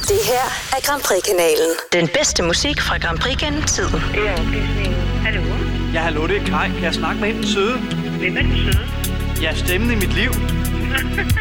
Det her er Grand Prix-kanalen. Den bedste musik fra Grand Prix gennem tiden. Det er oplæsningen. Hallo? Ja, hallo, det er Kai. Kan jeg snakke med hende søde? Hvem er den søde? Ja, stemmen i mit liv.